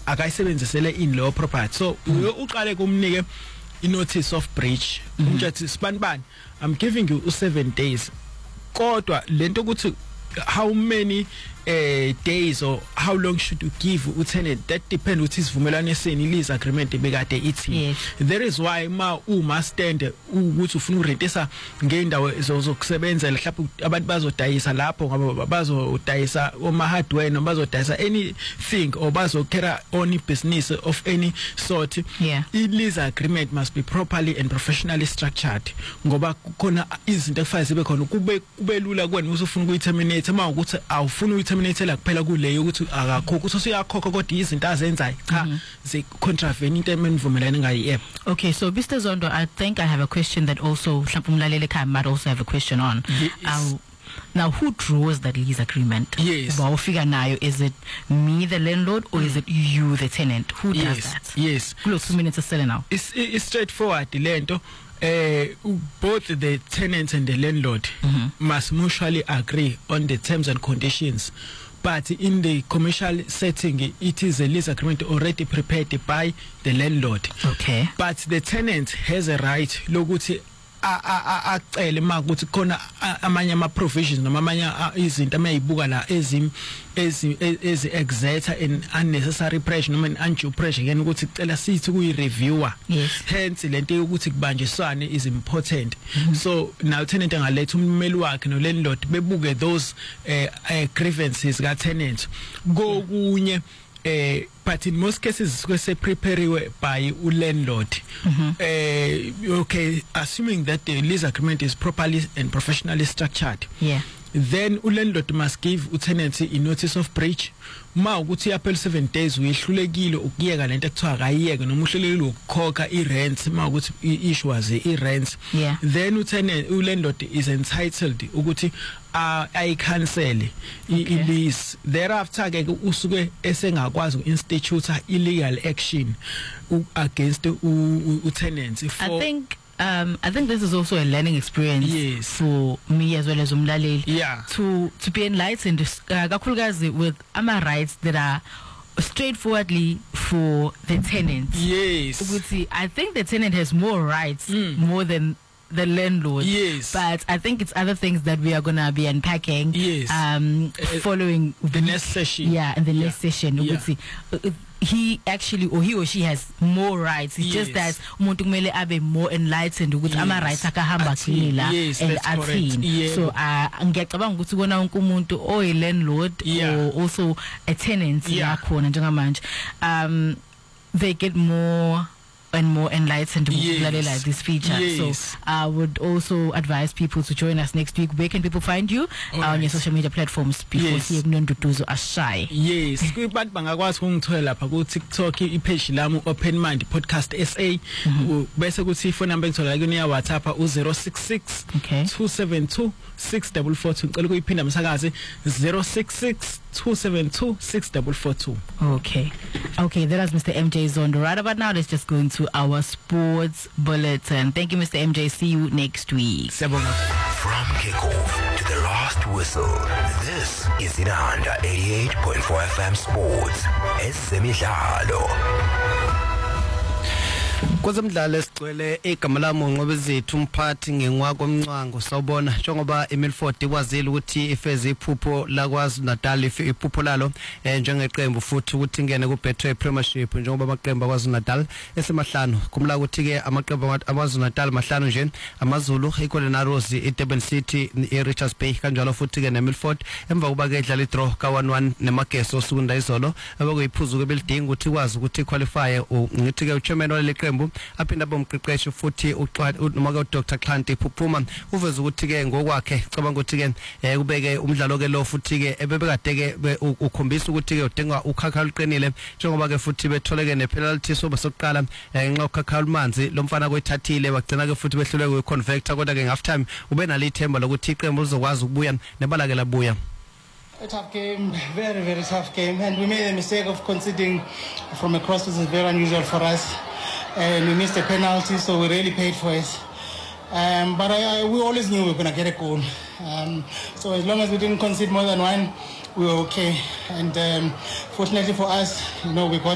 akayisebenzisele in law property. So uqale kumnike i-notice of breach. Umjathi sibanibani, I'm giving you 7 days. Kodwa lento ukuthi how many days or how long should you give tenant, that depends with his vumelwano eseni lease agreement bekade ithi. There is why uma stand ukuthi ufuna urentisa ngendawo zokusebenza mhlawumbe abantu bazodayisa lapho ngoba bazodayisa oma hardware noma bazodayisa anything or bazokera on business of any sort. I-lease agreement must be properly and professionally structured ngoba khona izinto ekufanele zibe khona kube lula kwena usufuna ukuyiterminate uma ukuthi awufuna uyiterminate la kuphela kuleyo ukuthi akakhokho ukuthi uyakhokha kodwa izinto azenzayo cha ze contravene into emenivumelane ngayi app. Okay, so Mr. Zondo, I think I have a question that also mhlawumbe umlaleli ekhaya might also have a question on. Now, who draws that lease agreement? Yes. Is it me, the landlord, or is it you, the tenant? Who does that? Yes. Close 2 minutes to sell now. It's straightforward. The lento, both the tenant and the landlord must mutually agree on the terms and conditions. But in the commercial setting, it is a lease agreement already prepared by the landlord. Okay. But the tenant has a right. Lokuthi acele makuthi khona amanye ama provisions noma amanye izinto amayibuka la ezi exert an unnecessary pressure noma an undue pressure yena ukuthi cela sithi kuyi reviewer. Hence lento ukuthi kubanjiswane is important. So now tenant angaletha ummeli wakhe no landlord bebuke those grievances ka tenant go kunye. But in most cases, we say prepared by a landlord. Okay, assuming that the lease agreement is properly and professionally structured. Then landlord must give tenancy a notice of breach. Ma ukuthi apel 7 days uyehlulekile ukuyeka lento ekuthiwa akayeke noma uhlelekile ukukhokha i-rent ma ukuthi i-issue was i-rent. Then landlord is entitled ukuthi ayi-cancel i-lease. Thereafter ke usuke esengakwazi u-institute illegal action against tenants. I think this is also a learning experience for me as well as umlaleli. To be enlightened, kakhulukazi with ama rights that are straightforwardly for the tenant. I think the tenant has more rights more than the landlord. But I think it's other things that we are gonna be unpacking. Following the next session. In the next session. He actually or he or she has more rights. It's just that umuntu kumele abe more enlightened ukuthi ama rights akahamba clearly and athini. So ngiyacabanga ukuthi kona wonke umuntu oyi landlord or also a tenant yakhona njengamanje they get more and more enlightened like this feature. So I would also advise people to join us next week. Where can people find you on your social media platforms before Nonduduzo Ashai? Kubantu bangakwazi ukungithola lapha ku TikTok ipage lami Open Mind Podcast SA. Bese kuthi phone number ngithola kuni ya WhatsApp u066 272 6442. Ngicela ukuyiphinda msakazi 066 272 6442. Okay, that was Mr. MJ Zondo. Right about now, let's just go into our sports bulletin. Thank you, Mr. MJ. See you next week. From kickoff to the last whistle, this is Inanda 88.4 FM Sports. Esemidlalo. Kwezemidlalo sigcwele igama lami Nqobezethu umphathi ngenqwako omncango sawubona njengoba eMilford ikwazile ukuthi ifeze iphupho lakwazi Natal iphupho lalo njengeqembu futhi ukuthi ingene ku Betway Premiership njengoba amaqembu akwazi Natal esemahlanu kumla ukuthi ke amaqembu akwazi Natal mahlanu nje amaZulu iGolden Arrows iDurban City iRichards Bay kanjalo futhi ke neMilford emva kuba ke idlala idraw ka1-1 nemageso osukunda izolo abakuyiphuzu ke belidinga ukuthi ikwazi ukuthi qualify ngithi ke uchairman wale qembu aphinda bomqeqeshi futhi noma ke uDr Xhanti Phuphuma uveza ukuthi ke ngokwakhe cabanga ukuthi ke kubeke umdlalo ke lo futhi ke ebebekade ke ukhombisa ukuthi ke udinga ukhakha liqinile njengoba ke futhi betholeke nepenalty soba sokuqala ngenxa yokhakha umanzi lo mfana kwethathile bagcina ke futhi behluleke ukuconvert kodwa ke half time ube nalithemba lokuthi iqembu lizokwazi ukubuya nebala ke labuya. A tough game, very, very tough game, and we made a mistake of conceding from a cross, which is very unusual for us, and we missed a penalty, so we really paid for it. But we always knew we were going to get a goal, so as long as we didn't concede more than one, we were okay. And fortunately for us, we got